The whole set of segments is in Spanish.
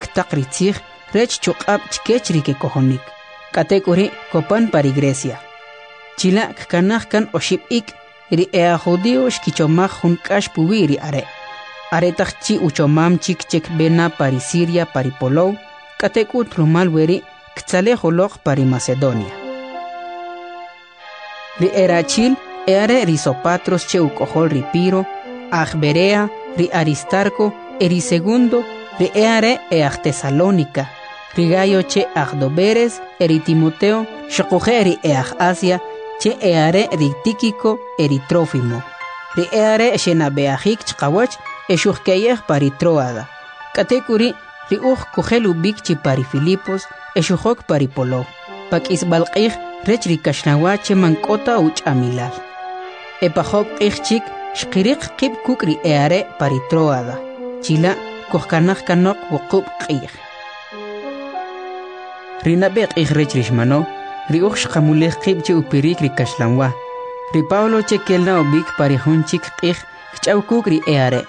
taqritzig rech chuqab chkech rike kohonik. Katekuri kopan para iglesia. Chila kanaj kan oshibik ri ea judío shkichomaj junkash puwiri are. Are takchi uchomam chik bena pari Siria pari Polou. Katekut rumal weri ktsale holok pari Macedonia. Ri erachil eare ri Sopatros che ukohol ri Piro, Berea, ri Aristarco, eri segundo, ri eare Tesalónica, ri Gayo che Doberes, eri Timoteo, shokuje ri Asia, che eare ri Tíquico, eri Trófimo, ri eare shenabeahik chkawach, eshuhkeyeh pari Troada, katekuri ri kujelu bikchi pari Filipos, eshuhok pari Polo, pak isbalqih rech ri kashnawach mankota uch amilal. Epahok ichchik shqirik qib kukri eare pari Troada, chila kuhkanaj kanok wukub qih. Rinabek rech rishmano, ri shqamulej qib che upirik ri kashlanwa, ri Pablo che kelna obik pari hunchik qih kchaw kukri eare,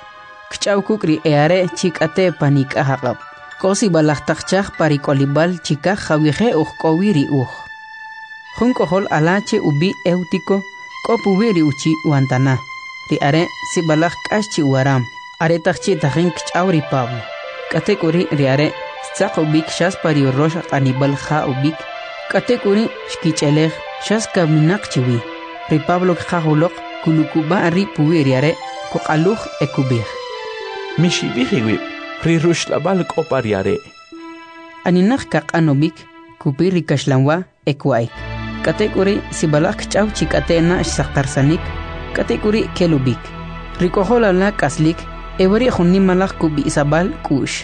chik ate panik ahaqab, kosi balachtakchaj pari kolibal chikaj jawihe kowi ri Junkohol alache ubi Eutico, kopubiri uchi wantana. Ri are si balak kashi waram. Are takchi tahin kchauri Pablo. Katekuri ri are stak ubik shas pari rosh anibal ha ubik. Katekuri shkichelech shas kaminak chiwi. Ri Pablo khahulok kulukuba ri pubiri are kukaluch ekubir. Mishibihiwi ri rush labal kopari are. Aninak kak anobik kupiri kashlanwa ekwai. Katekuri si balak chau chikatena shaktarsanik, katekuri kelubik. Rikohola la kaslik, everi malak kubi isabal kush.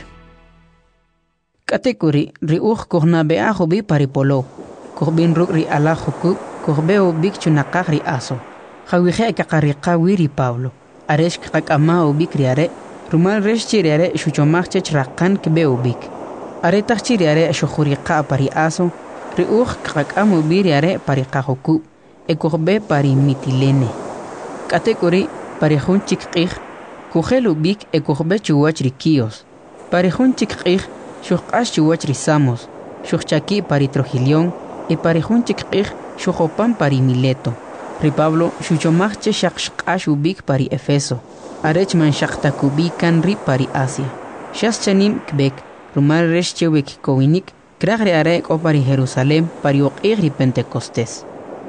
Katekuri riuch kohna bea hobi paripolo, kohbin ruk ri ala hukub, kohbeo bik chunakak ri aso. Hawihe kakarika wiri Pablo, aresh kakama ubik riare, rumal resh chiriare shuchomach chrakan kbeo bik. Aretach chiriare shukhurika pari aso, Riuch kakamo biriare pari kahoku, ekorbe pari mitilene. Katekuri pari hunchik qih, kujelu bik ekorbe chuwach rikios. Pari hunchik qih, shukash chuwach risamos, shukchaki pari Trojilion, pari hunchik qih, shukopan pari Mileto. Ri Pablo shuchomachche shakshkash ubik pari Efeso, arechman shaktakubikan ri pari Asia. Shaschanim kbek, rumal resh chewek kowinik, Kragre arek o pari Jerusalem pari oqigri Pentecostés.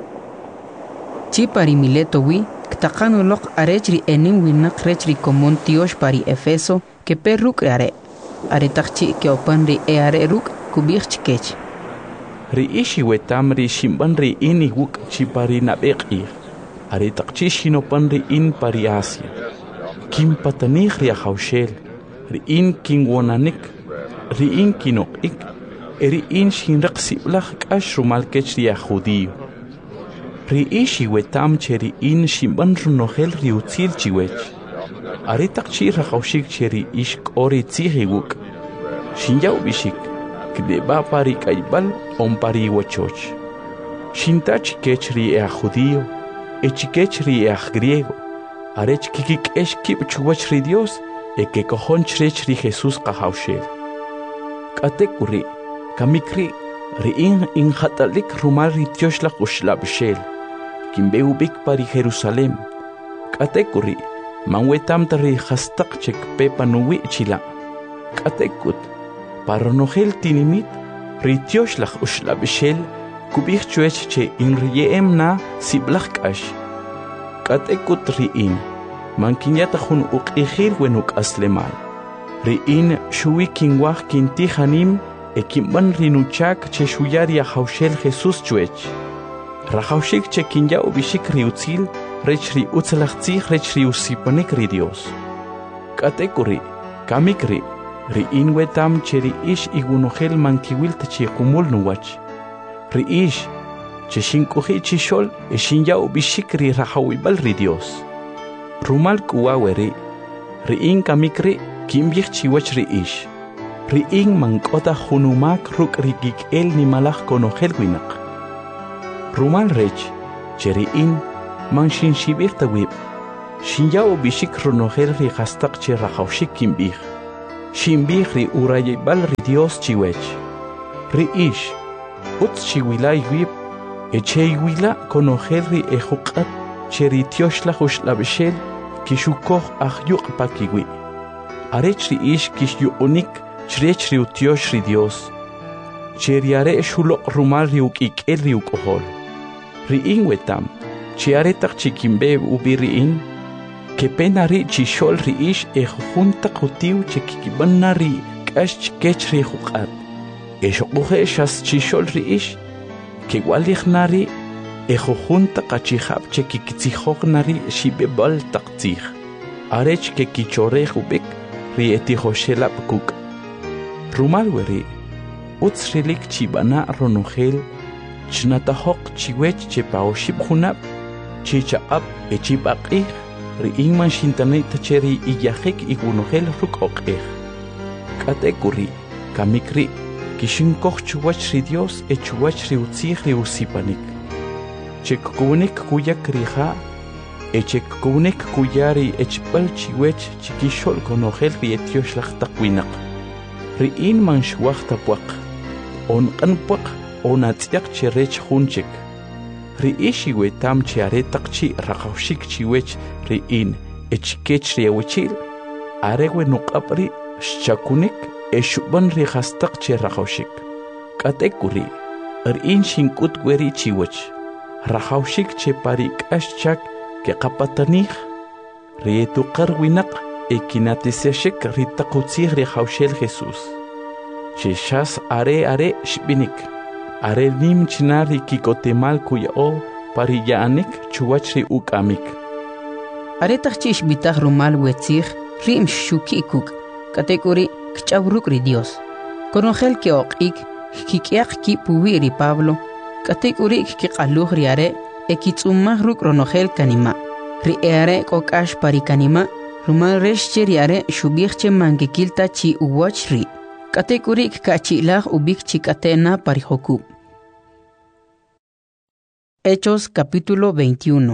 Chi pari Mileto wi, ktakanu lok arechri enim winak rechri komon tiosh pari Efeso, que perruk are. Aretakchi que opanri eare ruk kubich chikech. Ri ishi wetam ri shimban ri ini wuk chi pari nabek Aretakchi shinopan ri in pari Asia. Kim patanich ri ahaushel, ri in kingwonanik, ri in kinok eri in shinraqsi ulaq k'ash kech ria judío. Ri ishi wetam cheri in shimban runohel riutzil chiwech. Aretaq chi raqawshik cheri ish k'ori tziji wuk. Shinyaw bishik, kdeba pari kaybal on pari wachoch. Shintach kech ria judío, echikech ria griego. Arech kikik esh kip chuwach ri Dios, que cojon chrech ri Jesús qahawshel. Katekuri, Kamikri riin in hatalik rumal ritioshla ushlabshel. Kimbeu bik pari Jerusalem. Katekuri manwetam tari hastak chek pepa nuwi chila. Katekut paronohel tinimit ritioshla ushlabshel kubich chuech che in riem na siblak ash. Katekut riin mankinyata hun uqihir wenuk aslemal. Riin shuwi kingwah kintihanim Ekimban rinuchak che shuyaria haushel Jesús chuech. Rahaushik che kinya ubishik riutzil, rechri utzalachzi rechri usipanik ri Dios. Katekuri, kamikri, ri inwetam cheri ish igunohel mankiwil techi kumul nuwach. Ri ish, che shinkuhi chishol, eshinya ubishik ri rahawibal ri Dios. Rumal kuwaweri, ri in kamikri, kimbich chiwach ri ish. Riing mangkota hunumak ruk rigik el ni malach konohel winak. Rumal rech, cheriin, man shin shibir tawib. Shin yao bishik runohel ri hastak che rahaushik kimbich. shimbih ri urayibal ri Dios chiwech. Ri ish, utz chiwila yuib, eche yuila konogel ri ejukat, cheri tioshla jushlabeshel, kishukoh ahyuk pakiwi. Arech ri ish kish yuunik, chrech ri utiosh ri Dios. Cheriare shulok rumal ri ukikel ri ukohol. Ri inwetam, chiaretak chikimbe ubi ri in, que pena ri chishol ri ish junta kutiu chikibana ri kash kech ri jukat. Eshokuhe shas chishol ri ish, que walich nari junta kachihab chikitzihok nari shibebal taktzih. Arech que kichore hubik ri etihoshelap kuk. Rumal weri, utsrilik chibana ronogel, chnatahok chiwech chepaoshib hunab, chichaab echibakih, ri ingman shintanay tacheri iyahik igunogel ruk okeh. Katekuri, kamikri, kishinkoch chuwach ri Dios chuwach ri utzih ri usipanik. Chekunik kuyak riha, echekunik kuyari echpal chiwech chikishol konogel ri etioshlah takwinak. Ri inman shwach tapuak, on kanpuak, on atziak cherech hunchik. Ri ishi wetam chiaretak chi rakaushik chiwech ri in echkech ri awichil, arewe nukapri shakunik eshuban ri hastak chi rakaushik. Katekuri, in shinkut gweri chiwech, rakaushik che parik ashchak ke kapatanich, ri etukar winak ekinatiseshik ri takutzih ri haushel Jesus. Sheshas are shbinik. Are nim chinari kikotemal kuyao pariyaanik chuwachri ukamik. Are tachchish bitach rumal wetzich rim shukikuk kategori kchauruk ri Dios. Konogel ke okik kikiak ki puwi ri Pablo kategori kikaluh ri are ekitsumah ruk ronogel kanima. Ri are kokash parikanima rumal reshche ri are shubihche mangekilta chi uwachri. Kategorik kachilah ubik chikatena parijoku. Hechos capítulo 21.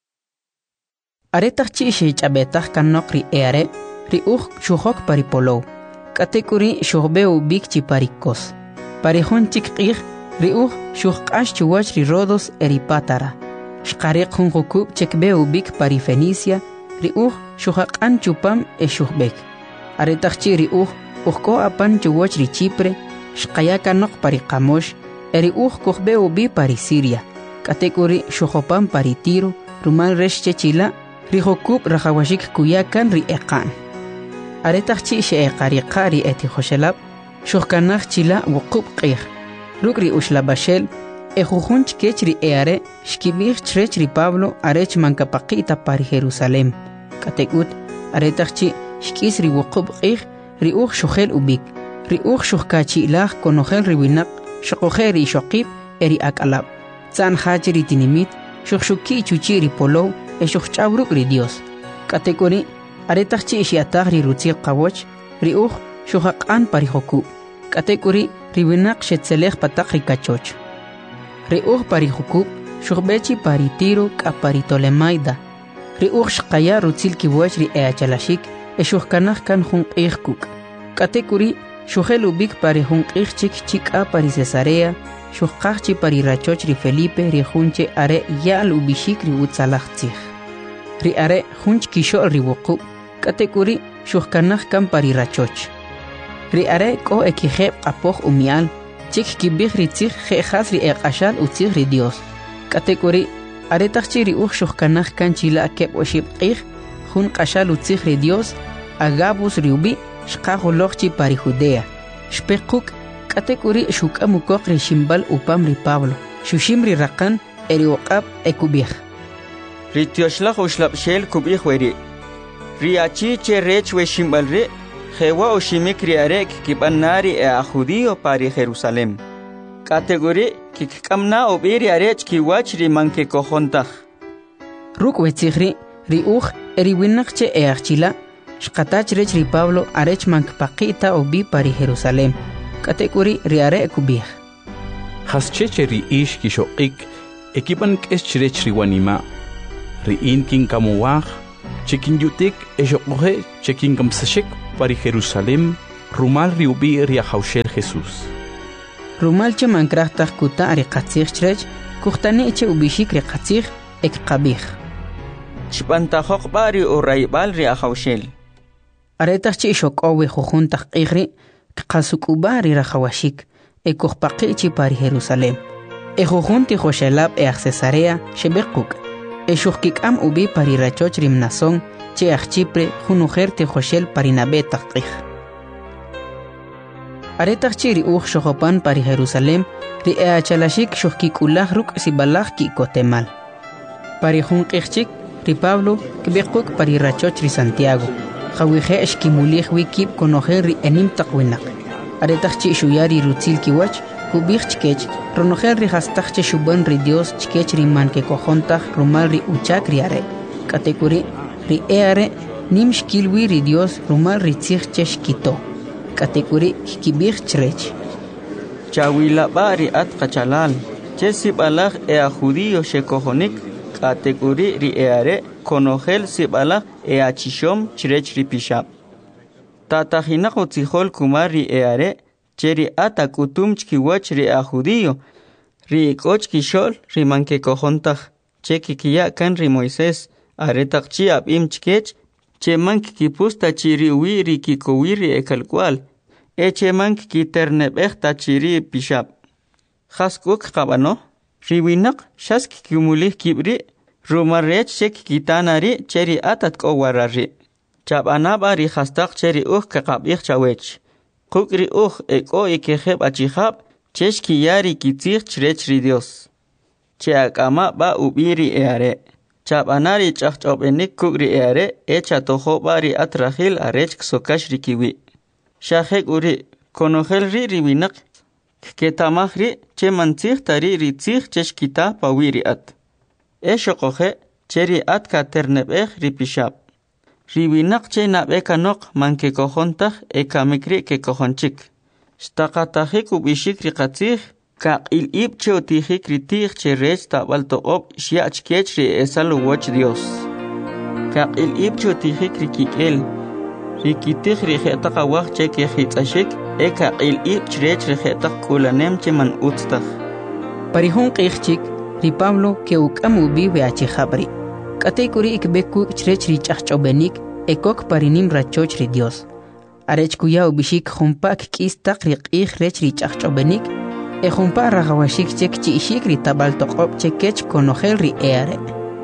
Aretach chishe chabetach kanok ri eare, ri shuhok paripolo. Kategori shuhbe ubik chiparikos. Parihon chikich, ri shuhkash chuwach ri rodos eripatara. Shkarek hunjokub chekbe ubik parifenicia, ri shuhakan chupam shuhbek. Aretach chi ri Uhko apan chuwach ri Chipre, shkayakanok pari Kamosh, eri kohbe ubi pari Siria. Kategori shuhopan pari Tiro, rumal reshche chila, rihokub rahawashik kuyakan ri ekan. Aretachchi she ekarikari eti hoshelab, shuhkanach chila wukub qih. Rukri ushlabashel, ejujunch kech ri eare, shkibich chrech ri Pablo, arech mankapakita pari Jerusalem. Kategut, aretachchi shkis ri wukub qih, Riuch shuhel ubik, riuch shuhkachi ilah konogel riwinak, shokogeri shokib eri akalab. Zan hachiri tinimit, shukshuki chuchiri polo, shuhchauruk ri Dios. Kategori, aretachchi ishiatag ri rutzil kawoch, riuch shuhakan parijoku. Kategori, riwinak shetzelech patak rikachoch. Riuch parijoku, shuhbechi paritiro kaparitolemaida. Riuch shkaya rutzil kiwoch ri eachalashik, eshuhkanach kan hunqihkuk. Kategori, shuhel ubik pari hunqihchik chika pari Cesarea, shuhkachchi pari rachoch ri Felipe ri hunche are yal ubishik ri utzalachtzich. Ri are hunch kishol ri wuku. Kategori, shuhkanach kan pari rachoch. Ri are ko ekijeb apoch umial, chik kibich ri tzich jehas ri ekashal utzich ri Dios. Kategori, are tachchi ri shuhkanach kan chila keb oshib qih, Hun qashal utzich ri Dios, agabus riubi, shqaholochchi pari Judea. Shpekuk, kategori shukamukok ri shimbal upam ri Pablo. Shushim ri rakan, eri waqab ekubich. Ri tioshlach ushlabshel kubich weri. Ri achi che rech we shimbal ri, jewa oshimik ri arek kibanari a judio pari Jerusalem. Kategori kikamna obiri arech kiwach ri manke kohontach. Ruk wetzich ri eri winakche eachila, shkatach rech ri Pablo arech mankpaqita obi pari Jerusalem. Kategori ri are ekubich. Hascheche ri ish kishoqik, ekipan kesh rech ri wanima. Ri in kin kamuwach, chekin yutik eshoqohe chekin kamsashek pari Jerusalem, rumal riubi ria haushel Jesús. Rumal che mankrachtaj kuta ari qatzig chrech, kuhtani che ubishik ri qatzig ek qabih. Chpantajok bari o raibal ria haushel. Aretaj che shokowe jujuntaj qigri, qasukubari rajawashik, ekujpaqi chi pari Jerusalem. Ejujunti joshelab Cesarea shebekuk. Eshuhkikam ubi pari rachoch rimnason, che achchipre junujerti joshel parinabe taqij. Aretaj chiri shohopan pari Jerusalem, ri eachalashik shuhkikulaj ruk sibalaj ki kotemal. Pari junqijchik, ri Pablo kibekuk pari rachoch ri Santiago. Jawije eshkimulij wikib konojer ri enim taqwinak. Aretaj chi shuyari rutzil kiwach, kubij chkech, ronojer ri hastaj shuban ri Dios chkech ri man ke kojontaj rumal ri uchak ri are. Katekuri ri eare nim shkilwi ri Dios rumal ri tzij cheshkito. Katekuri kibij chrech. Chawila bari at kachalal, chesibalaj ea judío shekojonik, katekuri ri eare, konojel sibalaj ea chishom chrech ri pishab. Tatajinak utzijol kumar ri eare, cheri ata kutum chkiwach ri a judío, ri ikoch kishol ri manke kojontaj, che kikiya kan ri Moisés, aretak chi abim chkech, che mank kipusta chiri uwi ri kikowi ri ekalkwal, che mank kiternebech ta chiri pishab. Jaskuk kabano, ri winak shask kimulih kibri, rumarech chek kitanari cheri atat kowarari. Chabanaba ri hastak cheri kakabich chawech. Kukri eko ikejeb achihab, cheshki yari kitzich chrech ri Dios. Che akama ba ubiri eare. Chabanari chachchobenik kukri eare, chatojo bari atrahil arech ksokash ri kiwi. Shahek uri, konojel ri riwinak, ketamah ri, che mantzich tari ri tzich cheshkita pawiri at. Shokoje, cheri at katernebech ri pishab. Riwinak che nabeka nok manke kojontaj ekamikri ke kojonchik. Stakatahik ubishik ri qatzij, kaq il-ib che utijik ri tij che rech tabal toqob shiach kech ri esalu woch Dios. Kaq il-ib che utijik ri kikel, ri kitij ri jetaq awaj che ke hitzashik, kaq il-ib che rech ri jetaq kulanem che man utztaj. Parihun qijchik, ri Pablo ke ukam ubi weachijabri. Katekuri ikbeku chrech ri chachchobenik, ekok parinim rachoch ri Dios. Arech kuya ubishik jumpak kistak ri qij rech ri chachchobenik, jumpa rajawashik chek chi ishik ri tabal toqob chekech konojel ri eare.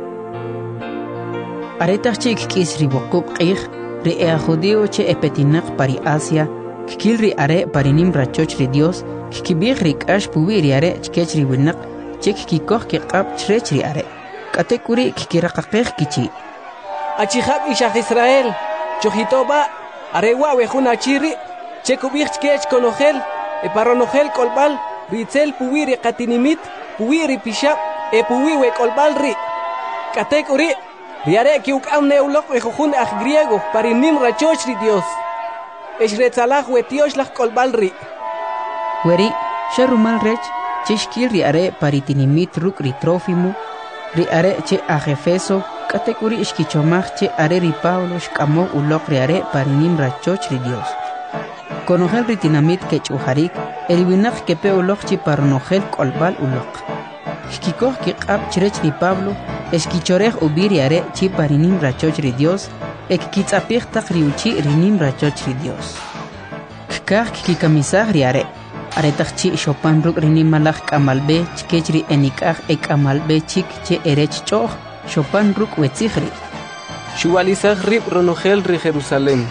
Aretach chik kis ri bokub qij, ri ea judío che epetinak pari Asia, kikil ri are parinim rachoch ri Dios, kikibig ri kash puwi ri are chkech ri winak, chek kikoh kiqab chrech ri are. Katekuri kikirakakej kichi. Achihab ishach Israel, chojitoba, arewa wejuna chiri, chekubich kech konojel, paronojel kolbal, ritzel puwiri katinimit, puwiri pishab, puwiwe kolbal ri. Katekuri, riare kiukam neulok wejujun aj griego, parinim rachoch ri Dios. Eshretzalaj wetiosh laj kolbal ri. Weri, sharumal rech, cheshkil riare paritinimit ruk ri Trófimo, ri are che a Efeso, katekuri ishkichomaj che are ri Pablo shkamo ulok ri are parinim rachoch ri Dios. Konojel ri tinamit kech uharik, winak kepe ulok chi paronojel kolbal ulok. Shkikoh kiqab chrech ri Pablo, eshkichorej ubiri are chi parinim rachoch ri Dios, kitzapij tak ri uchi rinim rachoch ri Dios. Kikaj kikamisaj ri are. Aretak chi shopan ruk rinim malaj kamalbe chkech ri enikaj ekamalbe chik che erech choh shopan ruk wetzijri. Shualizaj rib ronojel ri Jerusalem.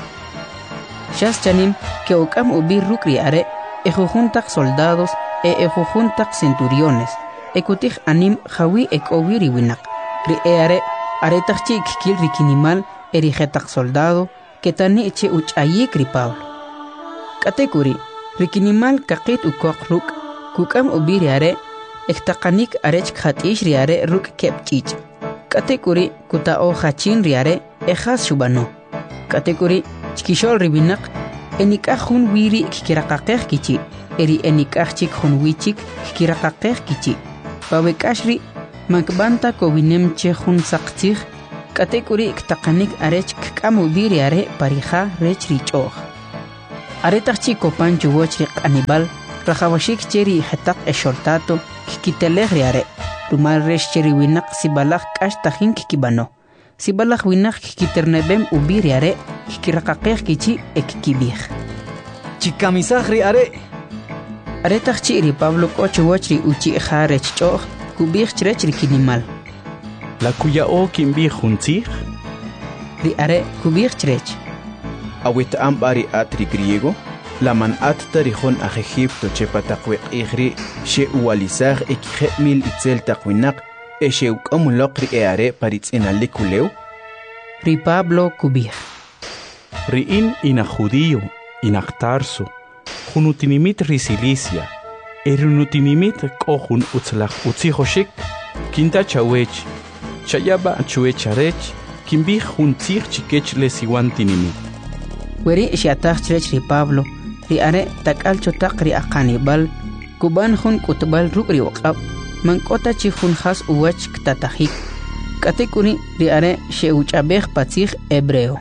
Shas chanim que okam ubir ruk ri are ejujuntak soldados ejujuntak centuriones ekutij anim jawi ekowiri winak ri are aretak chi kikil ri kinimal erijetak soldado que tani che uchayik ri Pablo. Katekuri Rikinimal kakit ukok ruk, kukam ubiri are, ektakanik arech khatish riare ruk kepchich. Katekuri kutao hachin riare, ejas shubano. Katekuri chkishol ribinak, enikah hun wiri kikirakakeh kichi, eri enikah chik hun wichik kikirakakeh kichi. Pawekashri, makbanta kowinem che hun sakchich, katekuri ektakanik arech kukam ubiri are parija rech richoh. Aretaqchi kopanchu wochri q'anibal rajawashik cheri hetaq exhortato kikitelej riare rumal resh cheri winaq sibalaj k'ax tajin kikibano sibalaj winaq kikiternebem ubi riare kikiraqaqej kichi ekikibij chikamisaj riare aretaqchi ri Pablo k'ochu wochri uchi jarech ch'oj kubij chrech ri kinimal la kuyao kimbij juntzij riare kubij chrech awit ambari atri griego la man at-tarihon a Egipto chepataqwiq igri she ualizar ekijemil itzel taqwinaq eshe uqamuloqri eare paritz'inalikuleu ri Pablo kubij ri ina judío inaqtarso junutinimit ri Cilicia erunutinimit k'ojun utzlaj utzijoshik kinta chawech chayaba chuecharech kimbij juntzij chikech lesiwantinimit weri xiataj chrech ri Pablo riare tak'alcho taq ri aqanibal kuban jun k'utbal ruk' ri waq'ab mank'ota chi jun jas uwach ktatajik k'atikuni riare xeuch'abej patzij hebreo.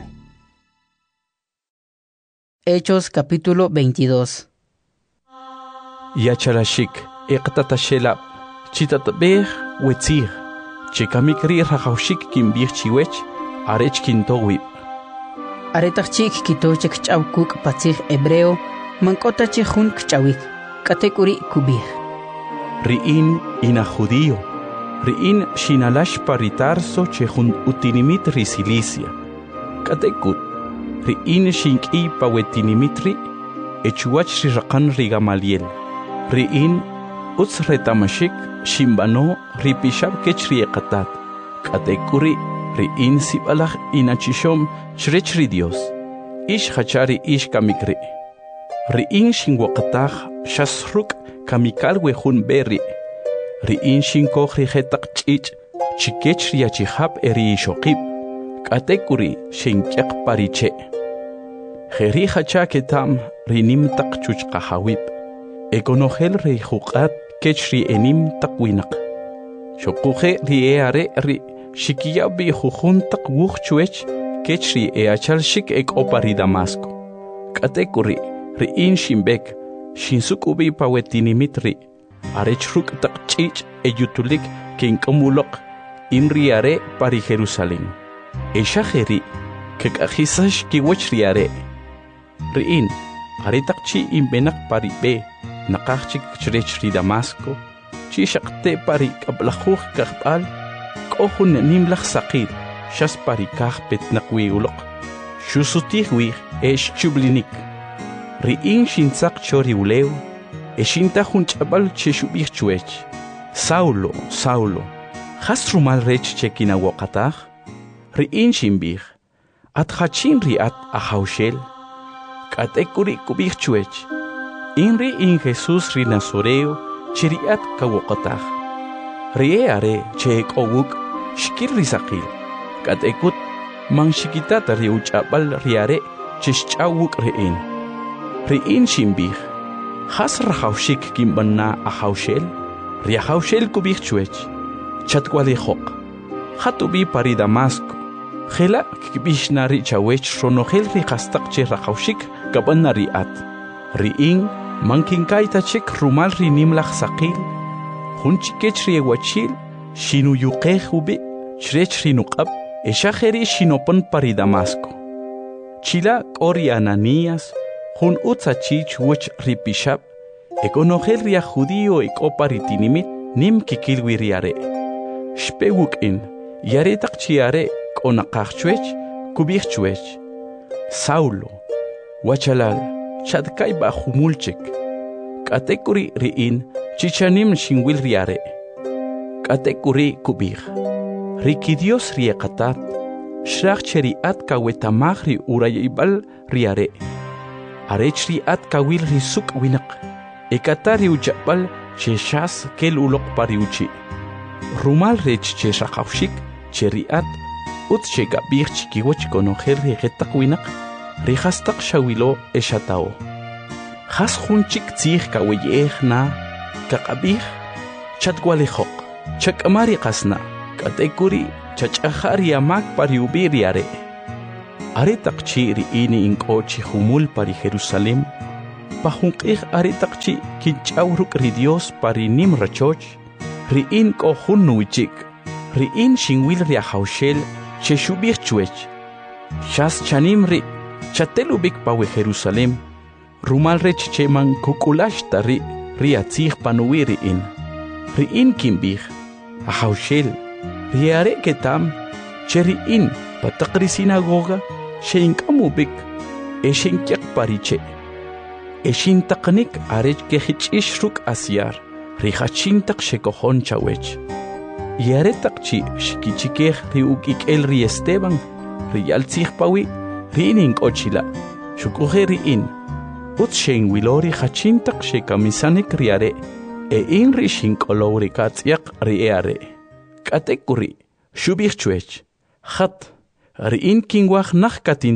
Hechos capítulo 22. Yachalashik iqtatashelab chitatabej wetzij chikamikri rajawshik kimbij chiwech arech kintowib aretaqchik kitoche kch'awkuk patzij hebreo mank'ota chi jun kch'awik k'atek'uri kubij ri'in ina judío ri'in xinalax paritarso che jun utinimit ri Cilicia k'atek'ut ri'in xink'iy pawetinimit ri echuwach ri raqan ri Gamaliel ri'in utz retamashik ximbano ri pixab kech ri eqatat k'atek'uri ri'in sibalaj inachishom chrech ri Dios ish hachari ish kamikri ri'in xinwaqataj xasruk kamikal wejun berri ri'in xinkoj ri jetaq ch'ich' chikech ri achijab eri xoqib k'atek'uri xinkyaq pariche jeri hacha ketam ri nimtaq chuchqajawib ekonojel ri juq'at kech ri enim taq winaq xoquje ri eare ri xikiyabi jujun taq wuj chuech kech ri eachalshik ek'opa ri Damasco k'atek'uri ri'in xinbek xinsukubi pawetinimit ri arech ruk' taq ch'ich' eyutulik kink'umuloq in ri are pari Jerusalén exajeri kek'ajisax kiwech ri are ri'in are taq chi inbenaq pari be naqaj chik chrech ri Damasco chi xaqte pari k'ablajuj kajb'al k'ojun nimlaj saqil xas pari kaj petnaq wiuloq xusutij wij exchublinik ri'in xintzaq chori ulew exinta jun ch'ab'al che xub'ij chuech Saulo Saulo jas rumal rech che kinawoqataj ri'in xinbij atjachin ri'at ajawxel k'atek'uri kub'ij chuech in ri'in Jesús ri Nazoreo che ri'at kawoqataj ri'e are che ek'owuk xkir ri saqil k'atek'ut man xikitata ri uch'ab'al ri are che xch'awuk ri'in ri'in xinbij jas rajawxik kinb'ana ajawxel ri ajawxel kub'ij chuech chatwalijoq jatubi pari Damasco jela' kib'ixna ri chawech ronojel ri qastaq che rajawxik kab'ana ri'at ri'in man kinkayta chik rumal ri nimlaj saqil jun chikech ri ewachil xinuyuqej ubi chrech ri nuq'ab exajeri xinopon pari Damasco chila k'o ri Ananías jun utza chich wuch ri pixab ekonojel ri judío ek'opa ri tinimit nim kikilwi ri are xpewuk'in yare taq chi are k'onaqaj chuech kub'ij chuech Saulo wachalal chatkayba jumulchik k'atek'uri ri'in chichanim xinwil ri are k'atek'uri kub'ij ri kidios ri eqatat xraj che ri'at kawetamaj ri urayayb'al ri are arech ri'at kawil ri suk' winaq ekata ri ucha'b'al che xas kel uloq pari uchi rumal rech che raqawxik che ri'at ut che kab'ij chikiwach konojel ri jetaq winaq ri jastaq xawilo exatao jas jun chik tzij kaweyej na kaq'ab'ij chatwalijoq chak'amari qasna k'atek'uri chach'aja ri amak pari ubi ri are aretaqchi ri'ini inq'ochi humul pari Jerusalem pajunq'ij aretaqchi kinch'awruk ri Dios pari nim rachoch ri'in k'ojun nuwichik ri'in xinwil ri ajawxel che xub'ij chwech xas chanim ri chatelubik pawe Jerusalem rumal rech che man kuk'ulax ta ri atzij panuwi ri'in kinb'ij ajawxel ri are ketam che ri'in pataq ri sinagoga xeink'amubik xinkyaq pariche xintaqnik arech kejich'ix ruk' asyar ri jachintaq xekojon chawech y aretaqchi xkichikej ri uk'ik'el ri Esteban ri yaltzij pawi ri'in ink'ochila xuk'uje ri'in utz xeinwilo ri jachintaq xekamisanik ri are in ri xink'olow ri katz'yaq ri are k'ateku ri xub'ij chwech jat ri'in kinwaj naj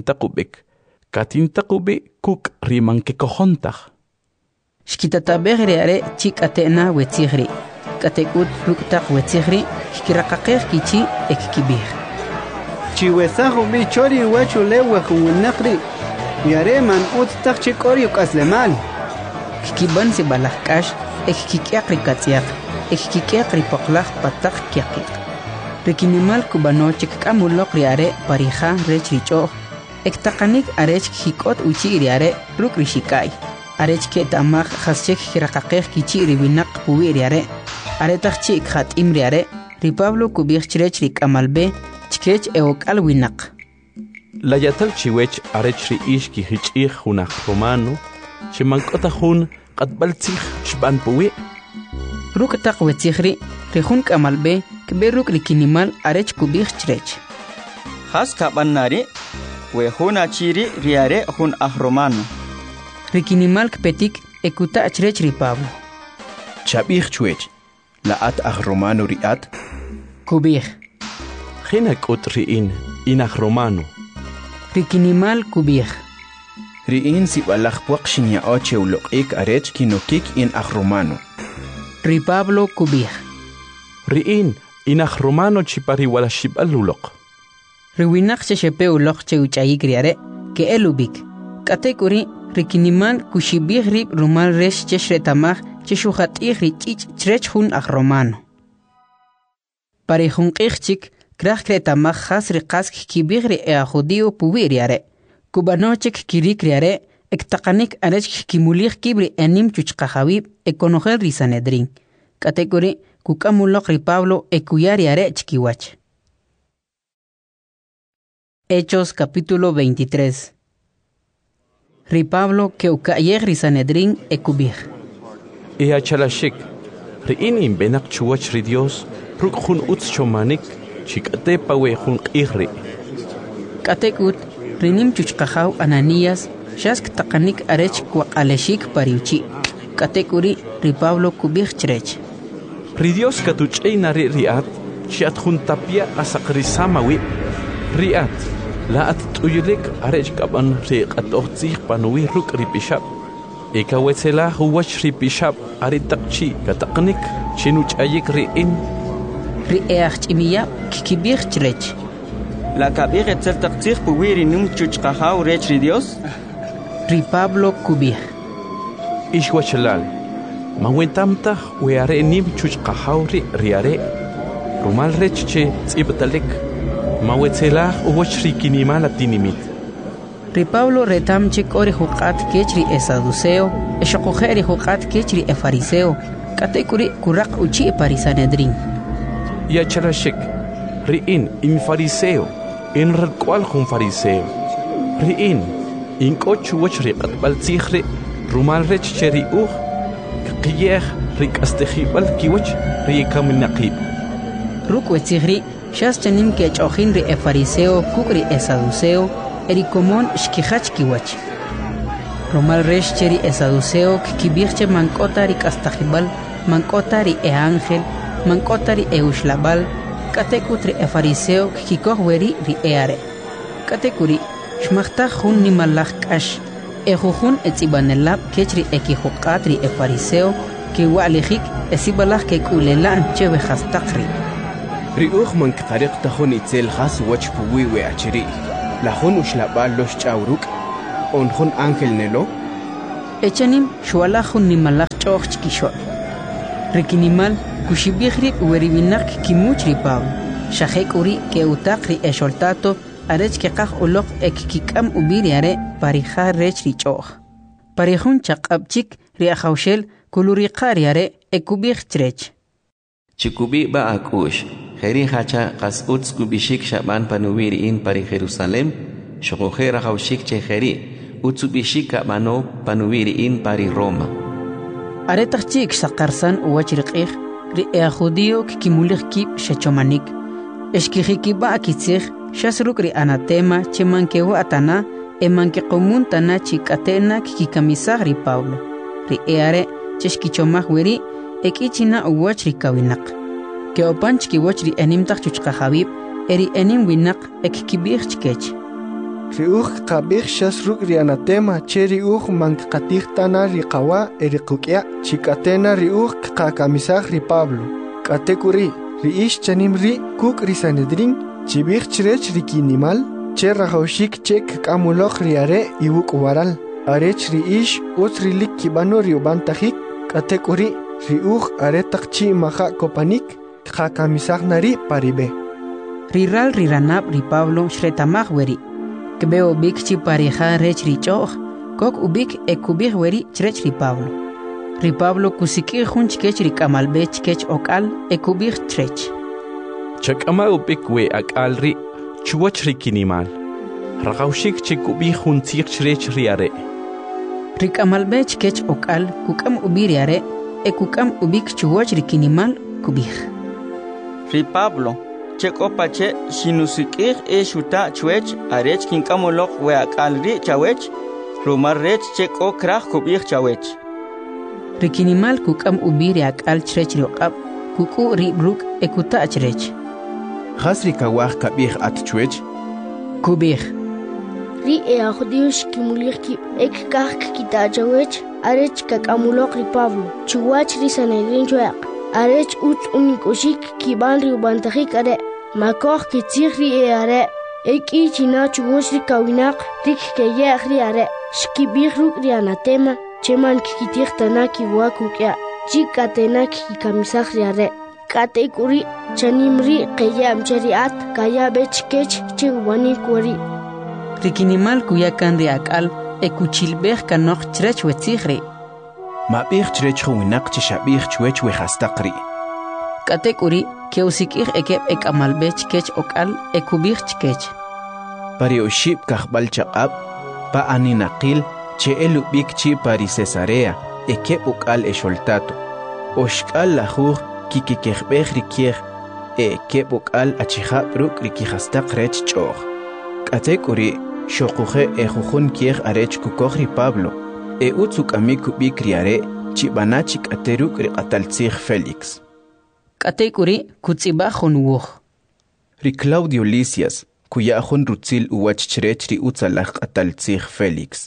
katintaqub'i kuk' ri mankekojontaj xkitatabej ri are chi k'ate'na wetzij ri k'atek'ut ruk'taq wetzij ri xkiraqaqej kichi kib'ij chiwesaj ub'i chori wach ulewaj winaq ri yare man utz taq chi k'ori uk'aslemal kiban si balaj k'ax kik'yaq ri katz'yaq kik'yaq ri poqlaj pataq kyaqiq rikinimal kubanochik k'amuloq ri are parija rech ri ch'oj taqanik arech kik'ot uchi ri are ruk' ri xik'ay arech ke'tamaj jaschek kiraqaqej kichi ri winaq puwi ri are taqchi kjat'im ri are ri Pablo kub'ij chirech ri k'amalb'e chkech ok'al winaq la yatal chiwech arech ri ix kijich'ij junaj romano chimank'ota jun q'atb'al tzij xb'an puwi ruk' taq wetzij ri jun k'amalb'e kb'e ruk' ri kinimal arech kub'ij chirech jas kab'annari we jun achiri ri are jun aj romano ri kinimal kpetik kuta' chirech ri Pablo chab'ij chwech la'at aj romano ri'at kub'ij jina k'ut ri'in aj romano ri kinimal kub'ij ri'in sib'alaj puaq xinya'o che uloq'ik arech kinokik aj romano ri Pablo kub'ij ri'in aj romano chipari wala xib'al uloq ri winaq che xepe uloq che uch'ayik ri are ke'elubik k'ateku ri kinimal kuxib'ij rib' rumal rex che xretamaj che xujat'ij ri ch'ich' chirech jun aj romano pari junq'ij chik kraj kretamaj jas ri qas kib'ij ri aj judío puwi ri are kubanochik kirik ri are taqanik arech kimulij kib ri nim chuchqajawib konojel ri Sanedrín k'ateku ri kuk'amuloq ri Pablo kuyar ri are chkiwach Hechos capítulo 23 ri Pablo uka'yej ri Sanedrín kub'ij achalashik ri'in inb'enaq chuwach ri Dios ruk' jun utz chomanik chik'ate pawe jun q'ij ri k'atek'ut ri nim chuchqajaw Ananías xask taqanik arech kwaq'alexik pariuchi k'ateku ri Pablo kub'ij chirech ri Dios katuch'eyna ri'at xi'at jun tapya asaq ri samawi ri'at la'at t'uyilik arech k'ab'an ri q'at'oj tzij panuwi ruk' ri pixab' kawetzelaj uwach ri pixab' aritaqchi kataqnik chinuch'ayik ri'in ri aj ch'imiyab' kib'ij chirech la kab'ij etzel taq tzij puwi ri nim chuchqajaw rech ri Dios ri Pablo kub'ij ixwachalal mawentamtaj we are nim chuchqajaw ri are rumal rech che tz'ib'talek mawetzelaj uwach ri kinimal atinimit ri Pablo retam che k'o ri juq'at kech ri saduceo xoqoje ri juq'at kech ri fariseo k'ateku ri kuraq uchi pari Sanedrín yachalashik ri'in fariseo ralk'wal jun fariseo ri'in ink'o chuwach ri q'atb'al tzij ri rumal rech che ri uj qiyej ri k'astejib'al kiwach ri kaminaqib ruk' wetzij ri xas chanim kech'ojin ri fariseo kuk' ri saduceo komon xkijach kiwach rumal rex che ri saduceo kib'ij che mank'ota ri k'astajib'al mank'ota ri ángel mank'ota ri uxlab'al k'atekut ri fariseo kikoj weri ri are k'ateku ri xmajtaj jun nimalaj k'ax jujun tz'ib'anelab' kech ri kijuq'at ri fariseo kiwa'lijik sib'alaj kek'ulelan che wejastaq ri uj mankqariq ta jun itzel jas wach puwi we achiri Lahun ushlabal los chauruk, onjun ángel nelo. Echanim shualahun nimalach choch chikishol. Rikinimal kushibihri ueribinak kimuchri Pablo. Shahek uri ke utakri esholtato arech ke qaj ulok ek kikam ubiriare parija rech richoch. Parijun chaqabchik riajaushel kuluriqariare ekubih trech. Chikubi ba akush. Kheri hacha qas uts kubishik shaban panuwiri in pari Jerusalem. Shokohera haushik che kheri. Utsubishik kabano panuwiri in pari Roma. Aretachik sakarsan uwachriqih ri judío kikimulich kib shechomanik. Eshkihikiba akitzich shasruk ri anatema chemankewa atana emanke komuntana chikatena kikamisag ri Pablo. Ri eare cheshkichomah weri ekichina uwachri kawinak. Ke opanch kiwachri enimtach chuchqahabib eri enim winak ekkibih chkech. Riuch kabih shasruk ri anatema cheri uch mankqatih tana ri qawa eri qukya chikatena riuch qakamisag ri Pablo. Katekuri riish chanim ri kuk ri Sanedrin chibih chrech ri kinimal che rajaushik chek kamulok ri are iwuk waral arech riish utri lik kibano ri ubantajik katekuri riuch aretaq chi maha kopanik qakamisag nari paribe. Riral riranab ri Pablo shretamag weri. Kbeo bik chi parija rech richoch, kok ubik ekubih weri chrech ri Pablo. Ri Pablo kusiki hunch kech ri kamalbe chkech okal ekubih trech. Chakama ubik we akal ri chuwach ri kinimal. Ragaushik chikubih hunchik chrech riare. Ri kamalbe chkech okal kukam ubiriare ekukam ubik chuwach ri kinimal kubih. Ri Pablo Chekopache sinusikih shuta chwech arech kinkamolok we akalri chawech rumar rech cheko krach kubih chawech. Rikinimal kukam ubiri akal chrech riokab kuku ri bruk ekuta chrech. Hasri kawah kabih at chwech kubih. Ri judíos kimulich ki ek kach kita chawech arech kakamulok ri Pablo chuwach ri Sanedrin chwek. Arech uts unikushik kiban ri ubantajik are makoh kitzich ri are eki china chugosh ri kawinak rik keye ri are shkibih ruk ri anatema cheman kikitich tana kiwakukya chikatena kikamisach ri are katekuri chanim ri keye amcheriat kaya bechkech chiwani kuri. Rikinimal kuyakan ri akal ekuchilbeh kanok chrech wetzihri. Mabih chrech winak chishabih chwech we hastaqri. Katekuri keusikih ekeb ekamalbech kech okal ekubih chkech. Pari oshib kahbal chaqab pa aninaqil che elubik chi pari Cesarea ekeb okal esholtato. Oshkal lahuj kikikehbeh rikieh ekeb okal achihab ruk rikihastaq rech choch. Katekuri shokuhe ejujun kieh arech kukohri Pablo. Utsuk amiku bikriare chibanachik ateruk riqataltzig Felix. Katekuri kutzibajun wuj. Ri Claudio Lisias kuyajun rutzil uwach chrech ri utzalaj qataltzig Felix.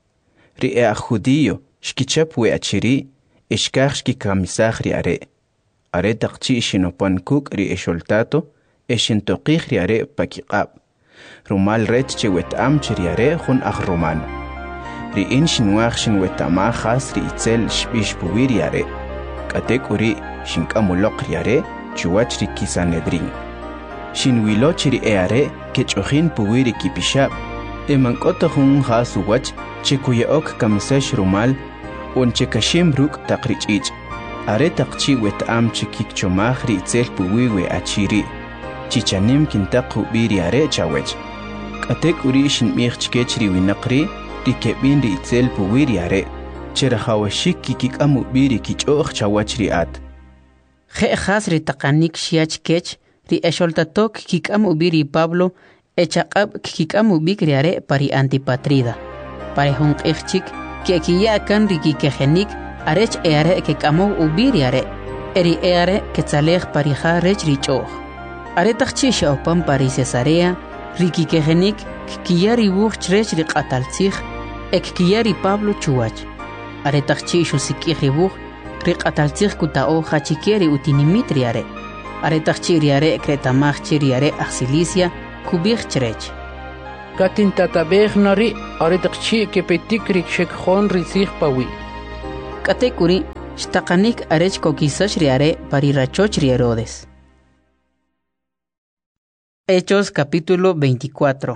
Ri judío shkichap we achiri ishkaj shkikamisaj ri are. Are taqchi shinopan kuk ri esholtato eshintoqij ri are pakiqab. Rumal rech chewet am chiri are jun aj romano. Ri inshinwach shinwetama khas ri itzel shbish puwiri are. Katekuri shinkamulok ri are chuwach ri Sanedrin. Shinwiloch ri are kechojin puwiri kipishab. Emankotahun khas uwach chikuyaok kamisash rumal un chekashim ruk taqrichich. Are taqchi wetam chikik chomaj ri itzel puwiwe achiri. Chichanim kintaqu biri are chawech. Katekuri shinmich chkech ri winaqri Rikebin ri itzel puwiri are. Cherahawashik kikik amu biri kichoj chawach ri at. Je khas ri taqanik shiach kech ri esholtatok kikik amu biri Pablo echaqab kikik amu bikri are pari Antipatrida. Pari hunqijchik ke kiyakan ri kikejenik arech eare kikamu ubiri are. Eri eare ketzalej parija rech ri choj. Are taqchi shaupan pari Cesarea ri kikejenik kiyari wuj chrech ri qataltzig ekkiyari Pablo chuwach. Are taqchi shusikih ri wuj ri qataltzig kutao hachikeri utinimitri are. Are taqchi ri are kretamaj chi ri are Cilicia kubih chrech. katin tatabej nari aritaqchi kepetik rikshekjon risig pawi. Katekuri, shtakanik arech kokisash riare parirachoch Herodes. Hechos capítulo 24.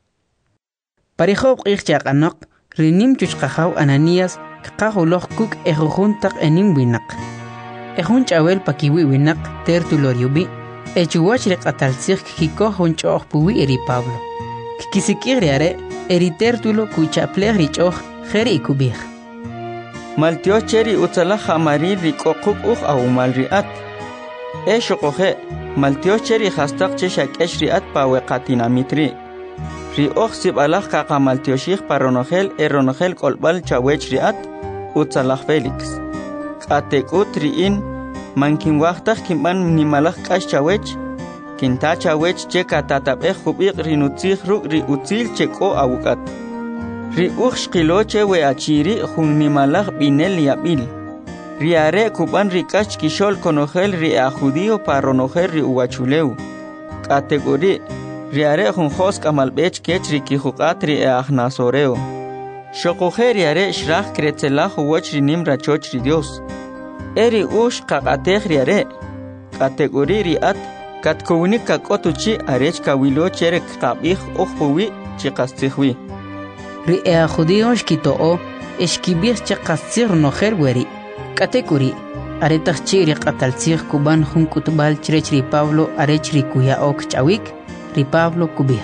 Parijob ichchakanok, rinim chuchkajaw Ananías, kakahuloch kuk ejujuntak enim winak. Ejun chawel pakiwi winak tertulo riubi, echuwach rekatalsik kiko junchoch puwi eri Pablo. Kikisikir riare, eri tertulo kuchaplej richoch jeri ikubij. Maltio cheri utzalaj amari rikokuk awumal riat. Shokoje, maltio cheri hastak cheshak riat paweqatinamitri. Rioj sibalaj kakamaltioshik paronogel eronogel kolbal chawech riat utzalaj Felix. Katekut riin mankinwachtak kimban nimalaj kash chawech. Kinta chawech che katatabej kubik rinutzij ruk ri utzil cheko awukat. Riuj shkiloche we achiri jun nimalaj binel yabil. Riare kuban rikach kishol konogel ri a judío paronogel ri uwachuleu. Kategori riare jun josk amalbech kech rikijukat ri a nasoreo. Shokoje riare shrach kretzelaj uwach rinim rachoch ri Dios. Eri ush kakatej riare. Kategori riat katkunik kakotuchi arech kawilo cherek kabij ojpuwi chikastijwi. Ri a judíos kitoo eshkibij chikastir nojer weri. Katekuri, aretach chiri qatalsig kuban jun kutbal chrech ri Pablo arech ri kuya ok chawik, ri Pablo kubij.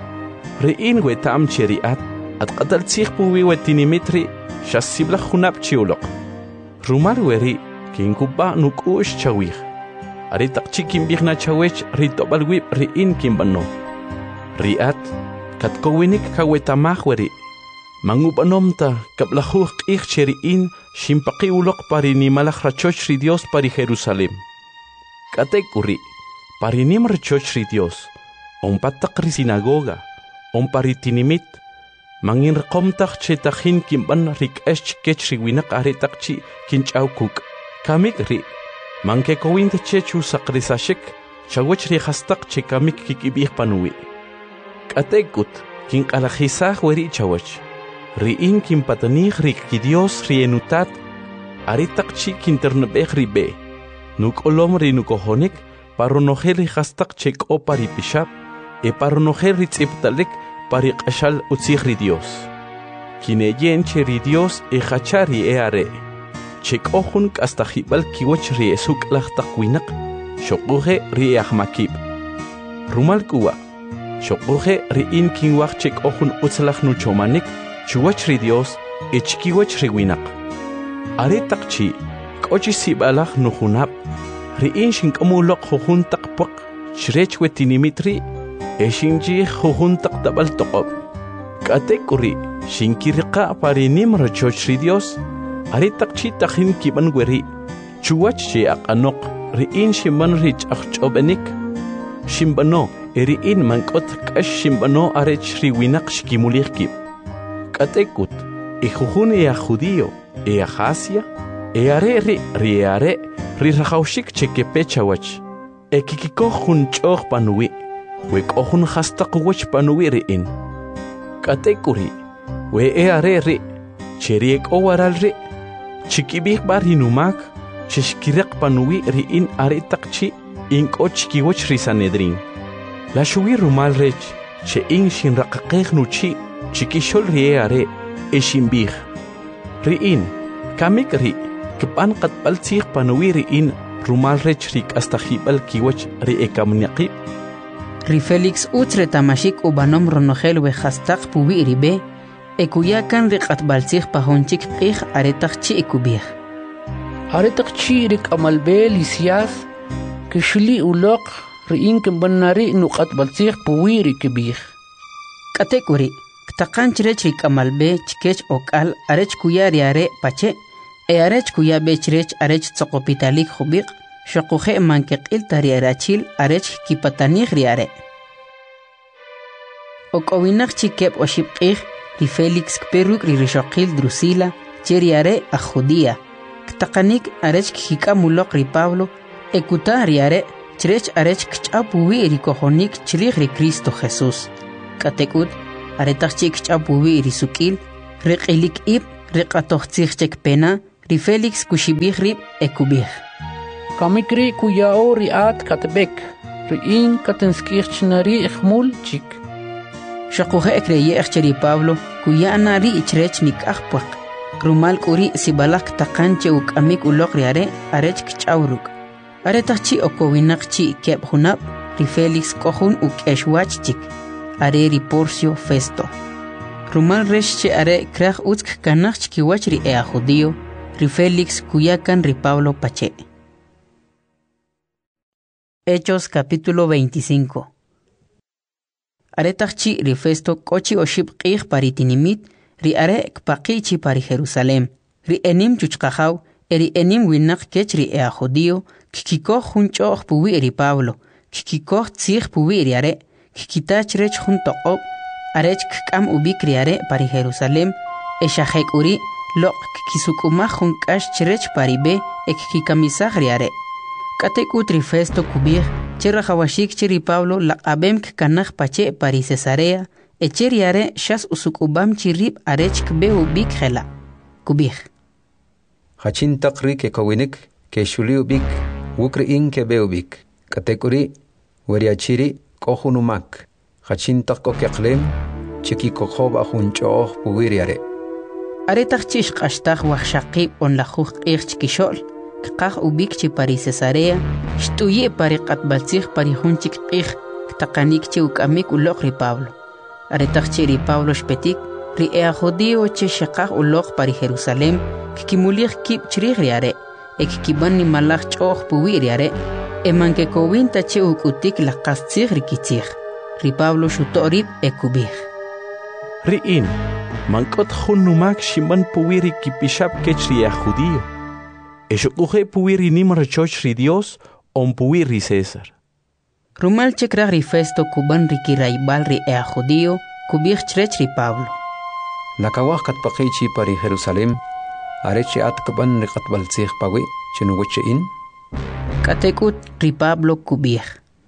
Ri in wetam cheriat, at qatalsig puwi wetinimitri, shasibla junab chiulok. Rumar weri, kin kuba nukush chawik. Aretach chikin bigna chawech ri tobalwib ri in kimbano. Riat, katkowinik kawetamaj weri. Mangubanomta kablajuj q'ij cheri'in ximpaqiwloq parinimalaj rachoch ri Dios pari Jerusalem. Katekuri, parinim rachoch ri Dios, onpataq ri sinagoga, onparitinimit, manginrqomtaj chetajin kimban rik'ash kech ri winaq aretaqchi kinch'awkuk. Kamik ri, mankekowinta chechu saqrisashik, chawech ri hastaq che kamik kikibij panuwi. Katekut, kinqalajisaj weri chawach. Riin kimpatanij rik ki Dios rienutat, aritaqchi kinternebej ribe. Nuk olom ri nukohonik, paronogel ri hastak chek o pari pishap, paronogel ri tziptalik pari qashal utzij ri Dios. Kineyen che ri Dios hachari are. Chek ohun kastajibal kiwach ri esuk lachtakwinak, shokuje ri ahmakib. Rumal kuwa, shokuje riin kinwach chek ohun utzlach nuchomanik, chuwach ri Dios echkiwach ri winak. Aretaqchi k'ochi sibalaj nujunab ri'in xink'amulok jujuntaq puq chrech wetinimitri exinchi jujuntaq tabal toqob. K'atekuri xinkiriqa parinim rachoch ri Dios aretaqchi tajin kiban weri chuwach chi aq'anoq ri'in ximban ri ch'aqch'obenik ximbano ri'in mank'ot k'ax ximbano arech ri winaq xkimulij kib. Katekut, jujun a judío, a Asia, are ri rajawshik chekepe chawach, kikiko jun choch panuwi, wek ohun hastaq wach panuwi riin. Katekuri, we are ri, cheriek o waral ri, chikibik bar hinumak, chishkirek panuwi riin are takchi, ink o chikiwach ri Sanedrin. La shuwi rumal rech, che in shin rakakej nuchi, chikishol riare eshimbij. Riin, kamik ri, kipan katbal tzig panuwi riin rumal rech rik astajibal kiwach ri ekamniaqib. Ri Felix utre tamashik ubanom ronogel we hastak puwi ribe, ekuyakan ri katbal tzig pahonchik qij aretaqchi ekubij. Aretaqchi rik amalbe lisias, kishli ulok riin kimbanari nuqatbal tzig puwi rikibij. Katekuri, taqan chrech rik amalbe chkech okal arech kuya riare pache, arech kuya bechrech arech tzokopitalik jubik, shokuje mankeqil tariarachil arech kipatanij riare. Okowinak chikep oshipqij ri Felix kperuk ri rishokil Drusila, cheriare a Judía. Ktaqanik arech kikamulok ri Pablo, ekuta riare chrech arech kchapuwi ri kojonik chrij ri Cristo Jesús. Katekut, aretaq chik ch'apuwi risuk'il riq'ilik ib riq'atoqtzij chek pena ri Félix kuxibij rib ekubij kamikri kuyao riat katbek riin katenskirchnari ikhmul chik shaquje ekreye'j cheri Pablo kuya'na ri ichrech nik'ajpaq rumal k'uri sibalaq taqanche uk'amik uloq ri arech kch'awruk aretaq chi okowinaq chi keb junab ri Félix k'ojun uk'exwach chik are ri Porcio Festo rumal rex che are kraj utzk kanaj chkiwach ri judío ri Félix kuyakan ri Pablo pache. Hechos capítulo 25. Aretaq chi ri Festo k'ochi oxib q'ij paritinimit ri are kpaqi chi pari Jerusalem ri enim chuchqajaw eri enim winaq kech ri judío kikikoj jun ch'o'j puwi ri Pablo kikikoj tzij puwi ri are kikitach rech jun toq'ob arech kk'am ubik ri are pari Jerusalem exajek uri loq kikisuk'umaj jun k'ax chirech pari be kikamisaj ri are k'atek'ut ri Festo kubij che rajawashik che ri Pablo laq'abem kkanaj pache pari Cesarea eche ri are xas usuk'ubam chi rib arech kbe ubik jela kubij Hachin taqri ke kawinik ke shuli ubik wukri in ke be ubik k'atek'uri weriachiri k'ojunumak hachin taq keqlem chiki kojob ajun ch'o'j puwi ri are aretaq chi xq'axtaj wajxaqib onlajuj q'ij chkixo'l kqaj ubik chi pari Cesarea xt'uyi pari q'atbaltzij pari jun chik q'ij ktaqanik chi uk'amik uloq ri Pablo aretaq chi ri Pablo xpetik ri judío che xeqaj uloq pari Jerusalem kikimulij kib chrij ri are kikiban nimalaj ch'o'j puwi ri are eman kekowinta che uk'utik laqastzij ri kitzij ri Pablo xuto'rib ekubij ri'in mank'ot jun numak ximban puwi ri kipixab kech ri judío exuquje puwi ri nim rechoch ri Dios on puwi ri César rumal che kraj ri Festo kuban ri kiraybal ri judío kubij chrech ri Pablo nakawaj katpaqichi pari Jerusalem arechi atkban ri qatbaltzij pawi chinuweche in k'atek'ut ri Pablo kubij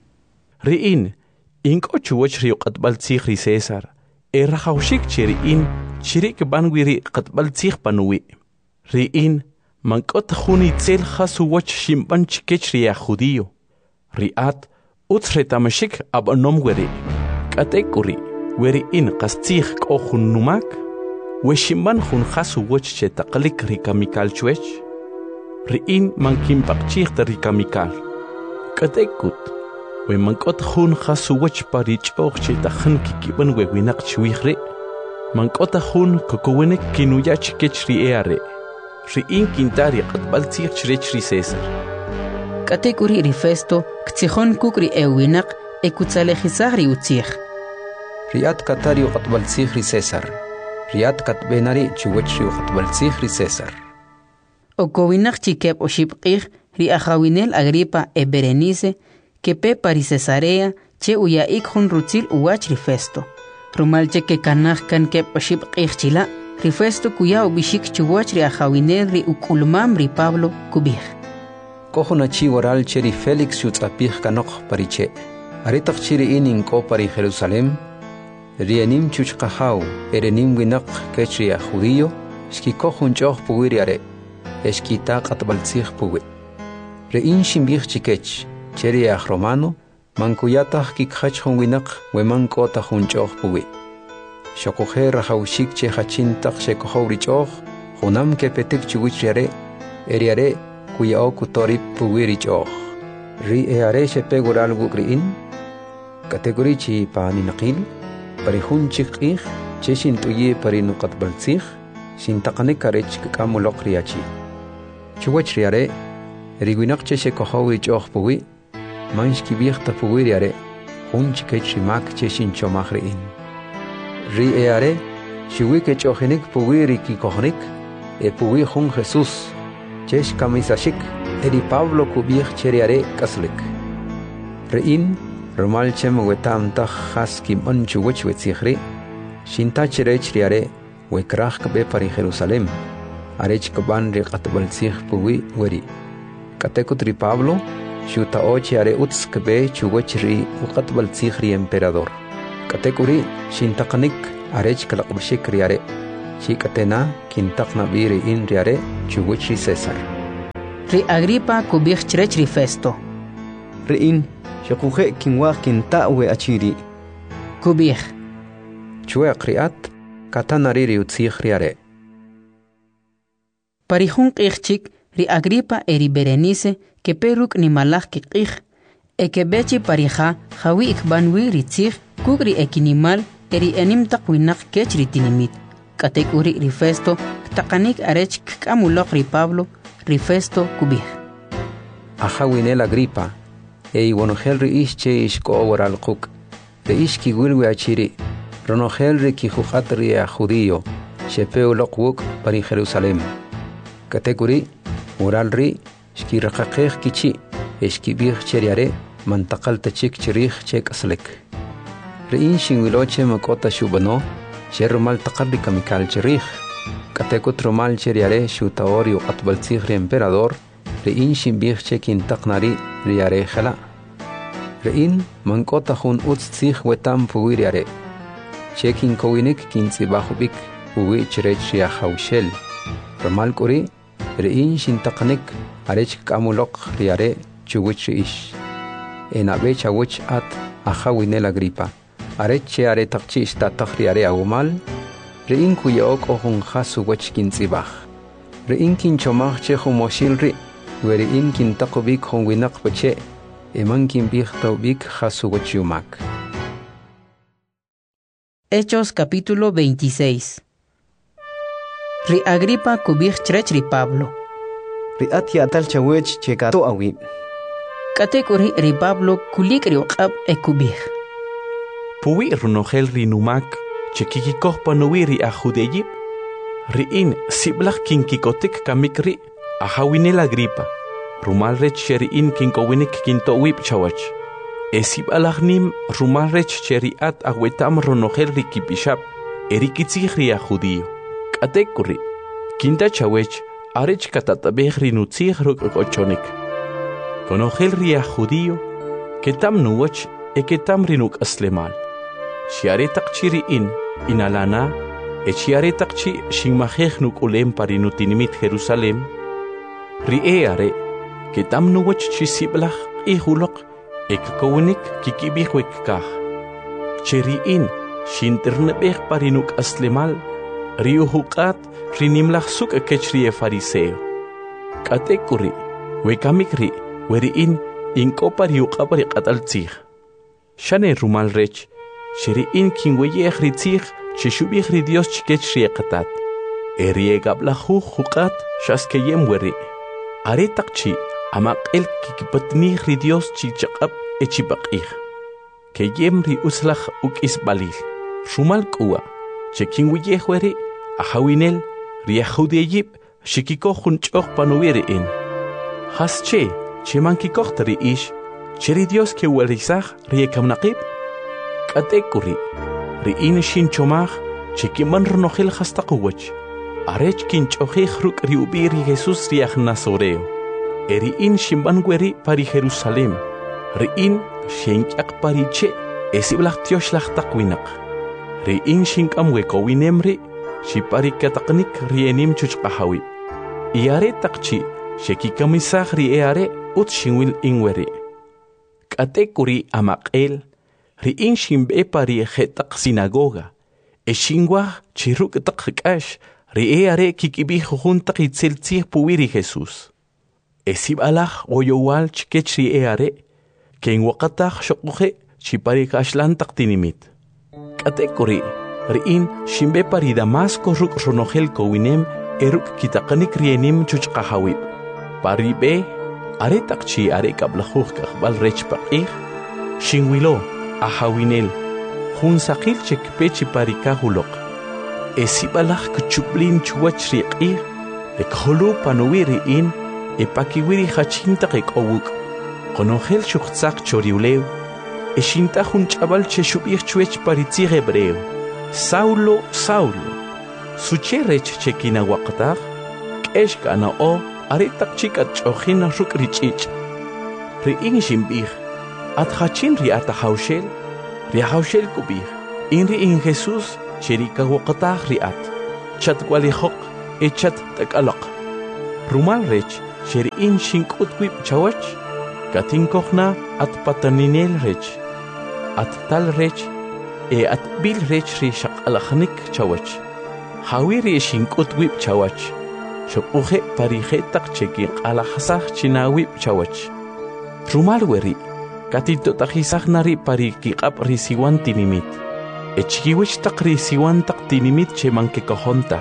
ri'in ink'ochuwach ri qatbaltzij ri César rajawxik che ri'in chirik banwi ri qatbaltzij panuwi ri'in mank'ot jun itzel jasuwach ximban chikech ri judío ri'at utz retamexik ab'onom weri k'atek'uri weri'in qastzij k'o jun numak weximban jun jasuwach che taqlik ri kamikal chwech ri'in mankinpaqchij ta ri kamikal k'atek'ut we mank'ot jun jasuwach pari ch'o'j che tajan kikiban we winaq chwij ri mank'ot jun kokowinik kinuyach kech ri are ri'in kintari q'atbaltzij chirech ri César k'atek'uri ri Festo ktzijon kuk ri winaq ekutsalejisaj ri utzij riat katari q'atbaltzij ri César riat katbenari chuwach ri q'atbaltzij ri César okowinaq chi keb oxib q'ij ri ajawinel Agripa Berenice kepe pari Cesarea che uya'ik jun rutzil uwach ri Festo rumal che kekanaj kan keb oxib q'ij chila ri Festo kuya ubixik chuwach ri ajawinel ri uk'ulmam ri Pablo kubij kojonachi waral che ri Félix xutz'apij kanoq pari che aritaq chi ri'in ink'o pari Jerusalem ri enim chuchqajaw erenim winaq kech ri judío xkikoj jun ch'o'j puwi ri are exkita q'atbaltzij puwi ri'in ximbij chikech che ri romano mankuyataj kikjach jun winaq we mank'ota jun ch'o'j puwi xoquje rajawxik che hachin taq xekojow ri ch'o'j junam kepetik chiwich ri are eri are kuya'o kutorib puwi ri ch'o'j ri are xepe wural wuk ri'in k'atek'uri chi paninaqil pari jun chik q'ij che xint'uyi pari nuq'atbaltzij xintaqanik arech k'am uloq ri achi chiwach ri are ri winaq che xekojow ri ch'o'j puwi man xkibij ta puwi ri are jun chikech ri mak che xinchomaj ri'in ri are xiwi kech'ojinik puwi ri kikojnik puwi jun Jesús che xkamisaxik eri Pablo kubij che ri are k'aslik ri'in rumal che wetam taj jas kimb'an chuwach wetzij ri xintach rech ri are we kraj kbe pari Jerusalem arech kban ri q'atbaltzij puwi weri k'atek'ut ri Pablo xuta'o che are utz kbe chuwach ri uq'atbaltzij ri emperador k'atek'uri xintaqanik arech kalaqbshik riare chikatena kintaqna biri in riare chuguchi César. Ri Agripa kubich chrech ri Festo. Ri in shakuje kinwa kintawe achiri. Kubich. Chue kriat katanariri utzich riare. Parihun qixchik ri Agripa eri Berenice que peruk ni malach kikich e que bechi parija jawi ikbanwi ri tzich kugri ekinimal eri enim taqwinak kech ri tinimit. Katek uri ri Festo taqanik arech k'amulok ri Pablo ri Festo kubich. Ajawinel Agripa e wonogel ri ishche ishko waral kuk ri ishki wilwi achiri ronogel ri kijukat ri a judío shepeu lokwuk pari Jerusalem. Katekuri moral ri shkirakakeh kichi eshkibih cheriare mantakal tachik cherih chek aslek. Ri shinwiloche makota shubano sherumal takarri kamikal cherih. Katekut romal cheriare shutaorio atbaltzih ri emperador ri shimbih chekin taknari riare jala. Ri mankota hun utztzih wetam puwiriare. Chekin kowinik kintzibahubik puwi cherech ria haushel. Romal kuri ri shintaqnik arech kamulok riare chuguch ish. Enabech awich at ajawinel Agripa. Arech are takchi istatach riare agumal. Ri kuyaok ohun hasu wech kintzibah. Ri kinchomach che humoshil ri. Weri kintakubik hon winak bache. Eman kinbih taubik hasu wech yumak. Hechos capítulo 26. Ri Agripa kubich chrech ri Pablo. Ri atia tal chawech chekato awi. Katekuri ri Pablo kulik ri uqab e kubich. Puwi runogel ri numak chekikikoh panuwi ri ajudeyip. Ri siblach kinkikotik kamik ri ajawinel Agripa. Rumal rech cheri kinkowinik kintowip chawach. Esib alachnim rumal rech cheri at awetam runogel ri kipishap. Erikitzich ri ajudío. Katekuri kinta chawech arech katatabeh ri nutzich rukochonik. Konogel ri ajudío ketam nuwach ketam rinuk aslemal. Shiare takchi ri inalana shiare takchi shingmajeh nuk ulem parinutinimit Jerusalem. Ri are ketam nuwach chisiblach ihulok ekkowinik kikibihwek kah. Cheri shinternebeh parinuk aslemal. Riuhukat rinimlach suk kechrie fariseo. Katekuri wekamikri weri inkopa riuqapari qataltzih. Shane rumal rech sheri kinweyeh ritzih chishubih ri Dios chikechrie qatat. Eriegablahu hukat shaskeyem weri. Aretakchi amaqel kikipatnih ri Dios chichaqab echibaqih. Keyem ri uslach ukisbalil. Rumal kuwa chekin wiyehweri ajawinel riajudeyip shikikohun choch panuwiri Hasche chemankikohtari ish cheri Dios ke werizach riekamnaqib. Katekuri ri shinchomach chekiman runogel hastaquwach. Arech kinchohej ruk riubiri Jesus riaj Nazoreo. Eri shimbanweri pari Jerusalem. Ri shenyak pariche esiblach tioshlach taqwinak. Ri shinkam wekowinemri shiparikataqnik rienim chuchqahawi. Iare taqchi shekikamisaj ri eare ut shinwil inweri. Katekuri amaqel ri shimbe pari jetaq sinagoga. Shingwaj chiruk taqkash ri eare kikibih juntaq itzeltzih puwiri Jesus. Esib alaj oyowal chkech ri eare ken waqataj shoquje chiparikashlan taqtinimit. Katekuri ri shimbe pari Damasco ruk ronogel kowinem eruk kitaqanik rienim chuchqahawib. Pari be are takchi are kablajuj kaqbal rech paqih shinwilo ajawinel jun saqil chekpechi parikahulok. Esibalaj kuchublin chuwach riqih ekholu panuwiri epakiwiri hachintaq ekowuk. Konogel shuqtzaq choriulew eshintajun chabal cheshubih chuech paritzih hebreo. Saulo, Saulo, sucherech chekina waqtaq, k'eshkana o aretaq chikat ch'ojina ruk' rich'ich'. Ri shimbih, atjachin ri atahawshel kubih, ri Jesús cherika waqatah riat chat kwalihoq echat takalaq rumal rech sherin shinkut wip chawach katin kohna at pataninel rech at tal rech at bil rech ri shaqalakhnik chawach hawiri shinkut wip chawach shopuje parije tak cheki qala hasah chinawi chawach rumal weri katito tahisah nari pariki qap risiwan tinimit echkiwich tak risiwan tak tinimit chemanke kohonta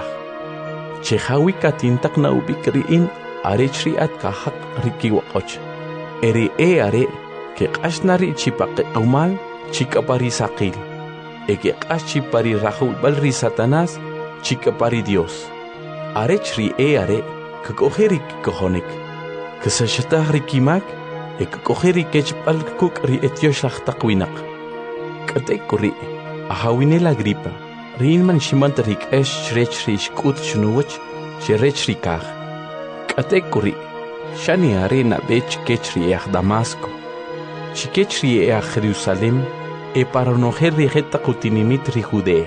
chehawi katintak na ubikriin arechri at kahak rikiwaqoch eri are ke qashnari chipaqe umal chikapari saqil eke qashchipari rahul balri satanas chikapari dios arechri are kakojeri kohonik kasashatahri kimak kakojeri kechpal kukri etyoshlah taqwinak katekuri ahawinela gripa rinman shimantarik esh rechri shkut shnuwach sherechri kah katekuri shani arena bech kechri Damasco chikechri Jerusalem paranoheri hetakutinimit ri Judea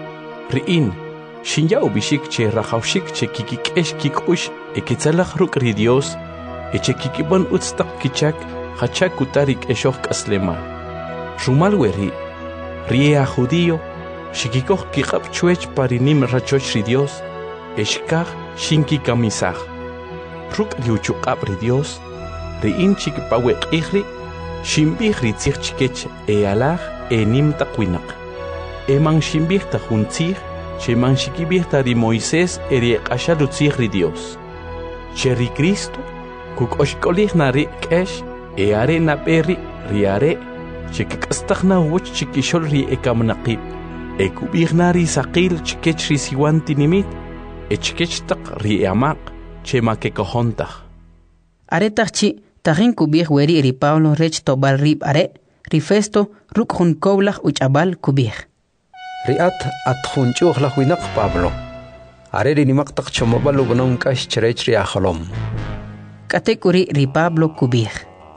rin Shinja ubishik che rahawshik che kikikesh kikush ekitsalach ruk ri Dios che kikibon utstak kichak hachak utarik eshok aslemal rumal weri ria judío shikikoh kikap chuech parinim rachoch ri Dios eshkach shinki kamisach ruk riuchukap ri Dios ri inchik pawek ihri shimbih ri tzirchkech alach nim takwinak mang shimbih tajuntzih Cheman shikibihta ri Moisés eri qashalutzih ri Dios. Cheri Cristo kukoshkolih nari kesh are na peri riare chikastagna wuch chikishol ri ekamnaqib ekubih nari saqil chikech ri siwanti nimit echkech taq ri amaq chema ke kohonta. Are tachi tahin kubih weri ri Pablo rech tobal rib are ri Festo ruk hun koblach uchabal kubih. Riat at hunchuh lahwinak Pablo. Are ri nimaktak chomabalu gunong kash cherech ri aholom. Katekuri ri Pablo kubih.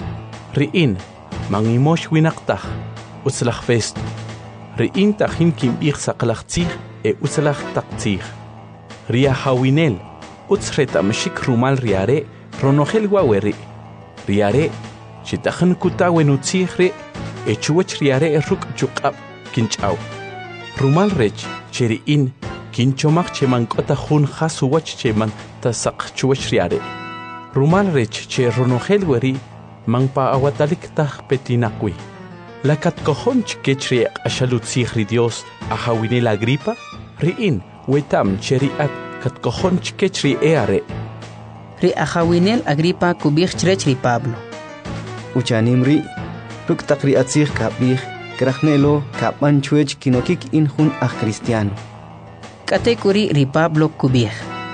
Riin mangimosh winaktah uslach Festo. Riin tahin kimbih saqlachtzih uslach taqtzih. Ria hawinel utsreta mshik rumal riare ronohel waweri. Riare chitahan kutawenutzih ri chuwach riare ruk chukab kinchaw. Rumal rech cheriin kinchomak chemankota hun hasuwach cheman tasaq chuwach riare. Rumal rech che ronohel weri mangpa awatalik tah petinakwi. Lakat kohon chkechri ashalutzih ri Dios ahawinel Agripa riin wetam cheriat kat kohon chkechri eare. Ri ahawinel Agripa kubih chrech ri Pablo. Uchanimri ruk takri atzih kabih Krachnelo kapan chuech kinokik injun cristiano. Katekuri ri Pablo kubih.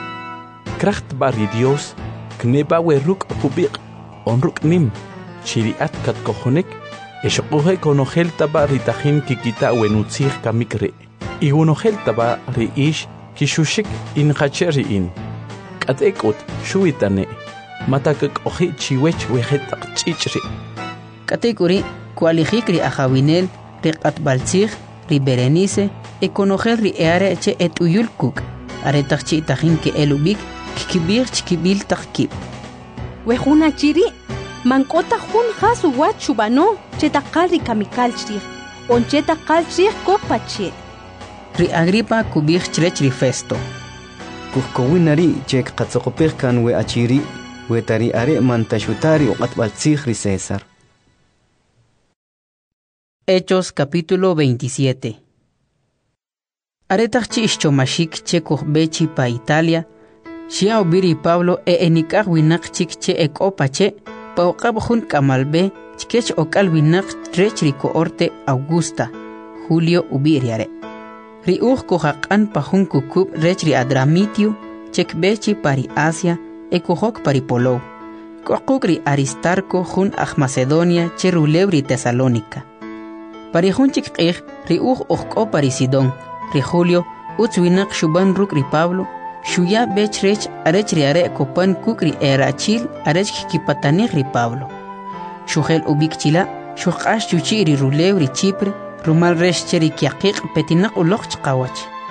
Kracht bari Dios kneba weruk kubik onruk nim chiriat kat kohonek eshokohe konogel taba ritahin kikita wenutzih kamikre. Igunogel taba ri ish kishushik in hacheri in. Katekut shuitane matakak ohi chiwech wehetak chichri. Katekuri kualijik ri ahawinel ri qatbaltzih ri Berenice ekonogel ri eare che etuyulkuk aretachchi tahin ke elubik kikibir chkibil takib wejuna chiri mankota jun hasu wachubano che taqal ri kamikalchri onche taqalchri kopache ri Agripa kubih chrech ri Festo kukowinari che qatsoqopih kan we achiri we tari are mantashutari qatbaltzih ri César. Hechos capítulo 27. Aretachchi ischomashik che bechi pa Italia, shia obiri Pablo enikah winak chik che ekopache, pa okabhun kamalbe, chkech okal winak trech orte Augusta, Julio ubiriare. Riuh kohaqan pahun kukub rechri Adramitio, chek bechi pari Asia, ekohok pari Polo. Kokukri Aristarco hun Macedonia che rulebri Tesalónica. Pari hunchik qih riuh okko pari Sidón, ri Julio utzwinak shuban ruk ri Pablo, shuya bechrech arech riare kopan kukri erachil arech kipatanih ri Pablo. Shuhel ubikchila, shuqash chuchi ri rulew ri Chipre, rumal resh cheri kiaqiq petinak uloq chqawach.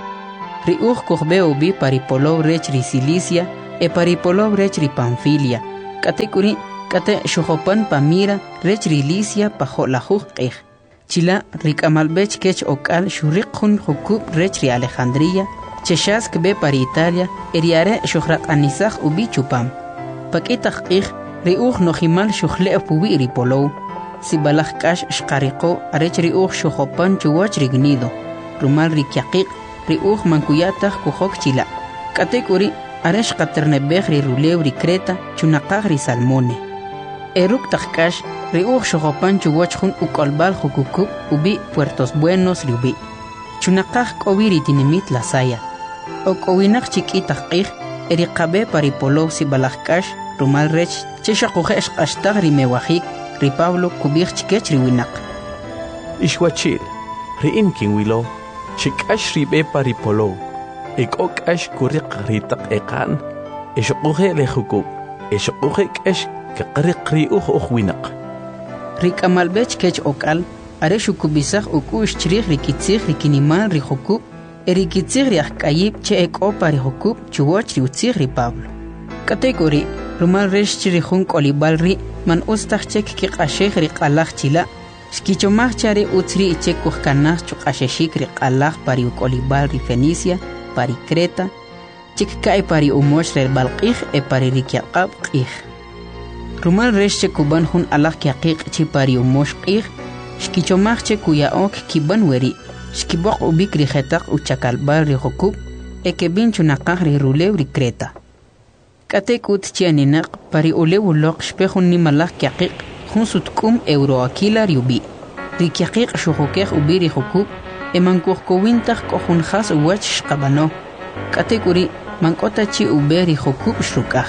ri kohbeo bi paripolo rech ri Cilicia e paripolo rech ri Panfilia kate kuri kate shohopan pamira rech ri Licia pajolajuj qej chila rikamalbech kech okal shuriqun hukub rech ri Alejandría cheshask be para Italia eriare shuhraq anisaj ubi chupam pakitaq qej ri nojimal shuhle pubi ri polo sibalaj kash shqariqo arech ri shohopan chuwach ri gnido rumal ri kyaqiq ri mankuyataq kuhok chila katekuri aresh qaternebej ri rulew ri Creta chunaqaj ri Salmone eruk taqkash ri shohopan chuwach jun ukolbal jukukub ubi Puertos Buenos ri ubi chunaqaj k'owi ri tinimit la Saya ok'owinaq chik'itaq qij eri qabe paripolo sibalaj kash rumal rech chexaquje q'axtaj ri mewajik ri Pablo kubij chikech ri winaq ixwachil ri kinwilo chikash ri be paripolo ek'okash kuriq ri taq eqan exoquje le jukub exoquje k'ex kaqriq ri winaq ri k'amalbech kech okal are xukubisaj uku'x chrij ri kitzij ri kinimal ri jukub eri kitzij ri ajk'ayib che ek'opa ri jukub chuwoch ri utzij ri Pablo katekuri rumal rex chiri jun k'olib'al ri man ustaj chek kiq'axej ri q'alaj chila xkichomaj chari utzri ichek kujkanaj chuq'axexik ri q'alaj pari uk'olib'al ri Fenicia pari Creta chikka'y pari umox re balq'ij e pari ri kyaq'ab q'ij rumal rex che kuban jun alaj kyaqiq' chi pari umox q'ij xkichomaj che kuya'ok kiban weri xkiboq ubik ri jetaq uchakalb'al ri jukub e kebin chunaqaj ri rulew ri Creta katekut chianinaq pari ulew uloq xpe jun nimalaj kyaqiq' jun sutk'um Euroaquila ri ubi ri kyaqiq' xujukej ubi ri jukub e mankujkowintaj k'o jun jas uwach xqab'ano katekuri mank'ota chi ube ri jukub xruk'aj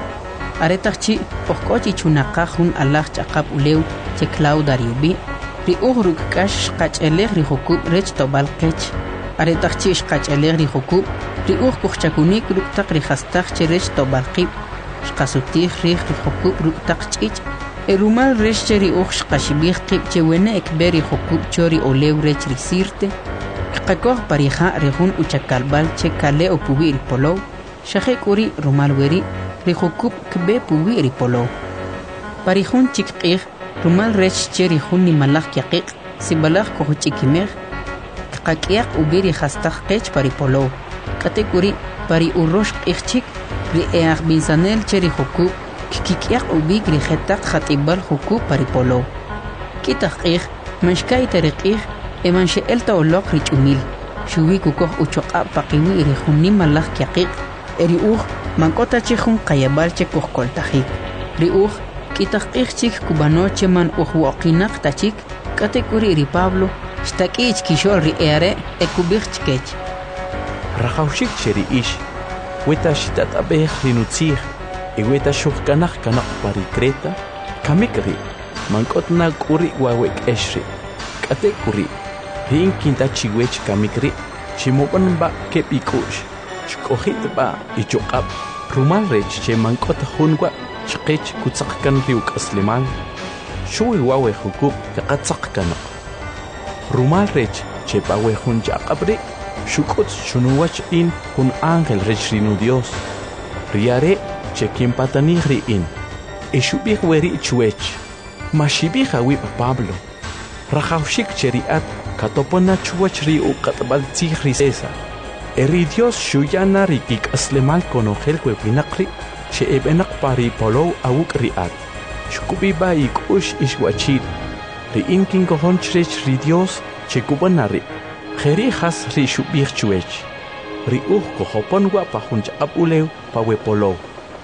aretaj chi ojk'ochi chunaqaj jun alaj ch'aqap ulew che Clauda ri ubi ri ruk'kax xqach'elej ri jukub rech tob'al qech aretaj chi xqach'elej ri jukub ri kujchakunik ruk'taq ri jastaj che rech tob'al qib xqasutij rij ri jukub ruk'taq ch'ich' erumal rex che ri xqaxibij qib che wene ekbe ri jukub cho ri olew rech ri Sirte qakoj parija ri jun uchakalb'al che kale o pubi ri polow xaje k'uri rumal weri ri jukub kbe pubi ri polow pari jun chik q'ij rumal rech che ri jun nimalaj kyaqiq' sibalaj kujuch'ikimej qak'iyaq ubi ri jastaj qech pari polow katekuri pari urox q'ij chik ri eaj binsanel che ri jukub kik'iyaq ubik ri jetaq jat'ib'al jukub pari polow kitaq q'ij manxka'yta ri q'ij e manxe'elta oloq ri ch'umil xuwik ukoj uchoq'ab' paqiwi ri jun nimalaj kyaqiq' e ri mank'ota chi jun qayab'al che kujkoltajik ri kitaq q'ij chik kubano che man woqinaq ta chik katekuri ri Pablo xtak'i chkixol ri eare e kubij chkech rajawxik che ri ix weta xitat'ab'ej ri nutzij y weta xujkanaj kanaq pari Creta kamik ri mank'otna k'uri wawek k'ex ri k'ate k'uri ri inkinta chiwech kamik ri ximob'an ba' keb' ik'u'x xk'ojit ba' ichoq'ab' rumal rech che mank'ota jun wa' xqech kutzaq kan ri uk'aslimal xuwi wawe jukub kaqatzaq kanaq rumal rech che pawe jun ch'aq'ab' ri xuk'utz xunuwach in jun ángel rech ri nu Dios riare che kinpatanij ri in e xub'ij weri chwech maxib'ij awib' Pablo rajawxik che ri at katopana chuwach ri uq'atb'al tzij ri César e ri Dios xuyana ri kik'aslemal konojel wewinaq ri che eb'enaq pari polow awuk' ri at xukub'iba ik'ux ixwachil ri in kinkojon chrech ri Dios che kub'ana ri jeri jas ri xub'ij chwech ri kojopon wa pa jun ch'aq'ab' ulew pa we polow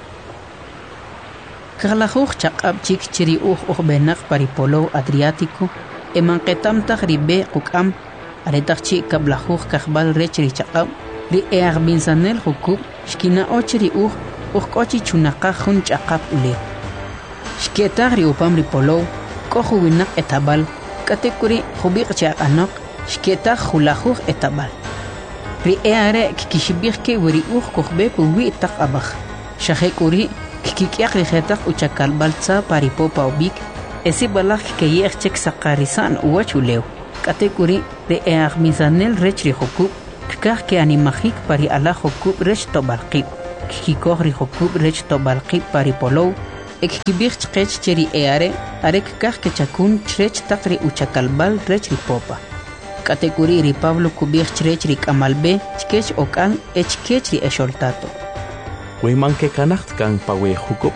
Kalajuj chaq'ab' chik chiri benaq pari polow Adriático e manqetamtaj ri be quk'am aretaj chi kablajuj kajb'al rech ri chaq'ab' ri eaj binsanel jukub xkina'och ri k'ochi chunaqaj jun ch'aqap ulew xketaj ri upam ri polow k'o juwinaq etab'al katekuri jubiq' che aq'anoq xketaj julajuj etab'al ri are kikixib'ij ke weri kujbe puwi taq abaj xaje k'uri kik'iyaq ri jetaq uchakalb'al tza pari popa ubik esi balaj kikeye'ej chek saqarisan uwach ulew katekuri ri eaj misanel rech ri jukub Kikah ke animajik pari alajo kub rech tobalqib. Kikikohri hokub rech tobalqib pari polou. Ekibich chkech cheri eare, are kikah ke chakun chrech takri uchakalbal rech ripopa. Katekuri ri Pablo kubich chrech ri kamalbe, chkech okan echkech ri esholtato. Weiman ke kanacht kan pawe hukub.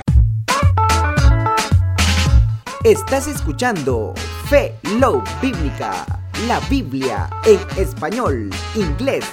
Estás escuchando Fe Love Bíblica, la Biblia en español, inglés